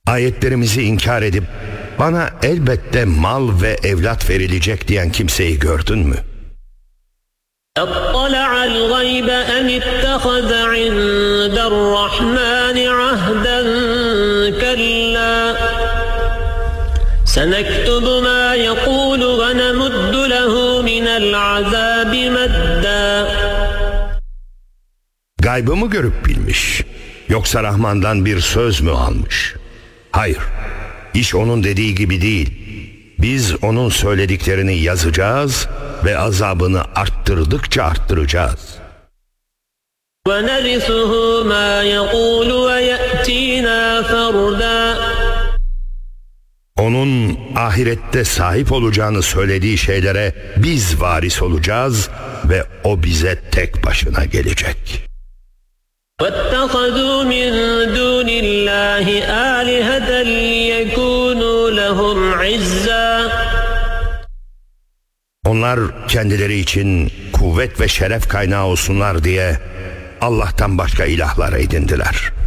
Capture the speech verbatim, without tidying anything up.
Ayetlerimizi inkar edip bana elbette mal ve evlat verilecek diyen kimseyi gördün mü? اطلع الغيب أم اتخذ عند الرحمن عهدا كلا سنكتب ما يقول ونمد له من العذاب مدا. Gaybı mı görüp bilmiş, yoksa Rahman'dan bir söz mü almış? Hayır, iş onun dediği gibi değil. Biz onun söylediklerini yazacağız ve azabını arttırdıkça arttıracağız. وَنَرِثُهُ مَا يَقُولُ وَيَأْتِينَا فَرْدًا. Onun ahirette sahip olacağını söylediği şeylere biz varis olacağız ve o bize tek başına gelecek. وَاتَّخَذُوا مِن دُونِ اللّٰهِ آلِهَةً لِيَكُونُوا لَهُمْ عِزًّا. Onlar kendileri için kuvvet ve şeref kaynağı olsunlar diye Allah'tan başka ilahlar edindiler.